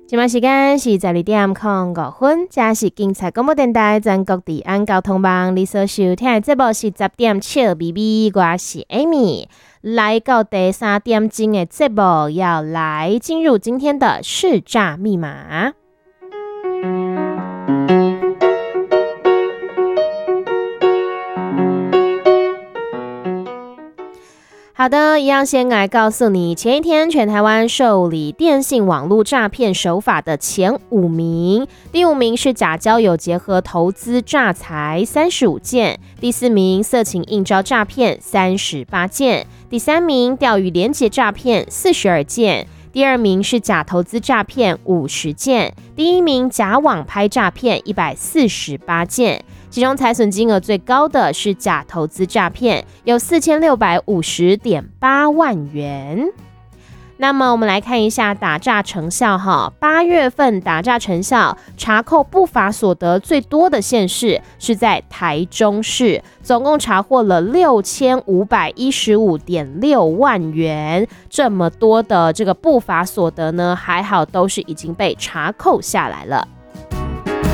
现在时间是12:05，这是警察广播电台全国治安交通网。你所收听的节目是10点笑咪咪，我是 Amy。来到第3点钟的节目，要来进入今天的试诈密码。好的，一样先来告诉你，前一天全台湾受理电信网络诈骗手法的前5名，第5名是假交友结合投资诈财35件，第4名色情应招诈骗38件，第3名钓鱼连结诈骗42件，第2名是假投资诈骗50件，第1名假网拍诈骗148件。其中财损金额最高的是假投资诈骗，有4650.8万元。那么我们来看一下打诈成效哈，8月份打诈成效查扣不法所得最多的县市是在台中市，总共查获了6515.6万元。这么多的这个不法所得呢，还好都是已经被查扣下来了。